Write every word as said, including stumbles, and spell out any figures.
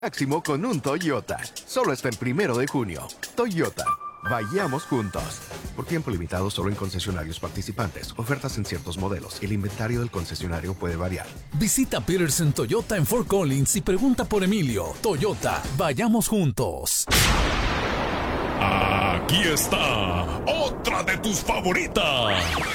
máximo con un Toyota. Solo hasta el primero de junio. Toyota. Vayamos juntos. Por tiempo limitado solo en concesionarios participantes. Ofertas en ciertos modelos. El inventario del concesionario puede variar. Visita Peterson Toyota en Fort Collins y pregunta por Emilio. Toyota, vayamos juntos. Aquí está otra de tus favoritas.